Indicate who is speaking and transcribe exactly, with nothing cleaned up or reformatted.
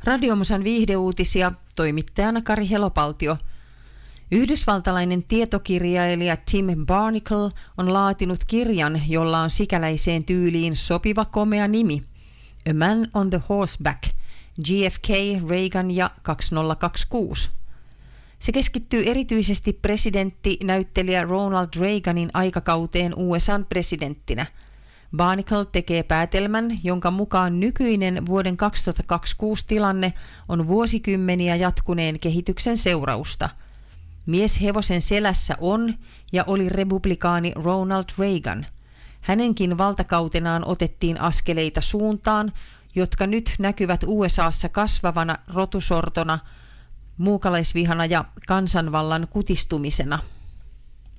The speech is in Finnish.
Speaker 1: Radiomusan viihdeuutisia, toimittajana Kari Helopaltio. Yhdysvaltalainen tietokirjailija Tim Barnicle on laatinut kirjan, jolla on sikäläiseen tyyliin sopiva komea nimi. A Man on the Horseback, J F K, Reagan ja kaksituhattakaksikymmentäkuusi. Se keskittyy erityisesti presidentti-näyttelijä Ronald Reaganin aikakauteen U S A:n presidenttinä. Barnicle tekee päätelmän, jonka mukaan nykyinen vuoden kaksituhattakaksikymmentäkuusi tilanne on vuosikymmeniä jatkuneen kehityksen seurausta. Mies hevosen selässä on ja oli republikaani Ronald Reagan. Hänenkin valtakautenaan otettiin askeleita suuntaan, jotka nyt näkyvät U S A:ssa kasvavana rotusortona, muukalaisvihana ja kansanvallan kutistumisena.